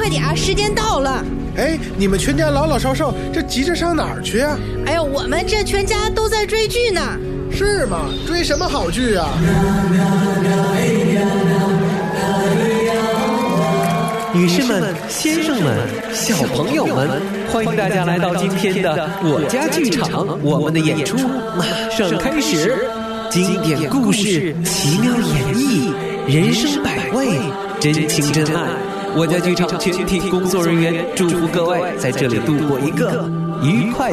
点啊，时间到了。 哎，你们全家老老少少这急着上哪儿去啊？ 哎呦，我们这全家都在追剧呢。 是吗？追什么好剧啊？ 女士们、先生们、小朋友们，欢迎大家来到今天的我家剧场，我们的演出马上开始。经典故事，奇妙演绎，人生百味，真情真爱。我家剧场全体工作人员祝福各位在这里度过一个愉快